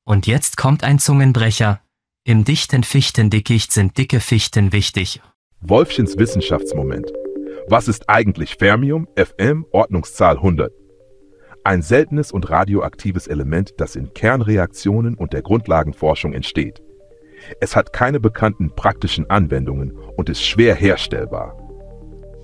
Und jetzt kommt ein Zungenbrecher. Im dichten Fichtendickicht sind dicke Fichten wichtig. Wolfchens Wissenschaftsmoment. Was ist eigentlich Fermium, Fm, Ordnungszahl 100? Ein seltenes und radioaktives Element, das in Kernreaktionen und der Grundlagenforschung entsteht. Es hat keine bekannten praktischen Anwendungen und ist schwer herstellbar.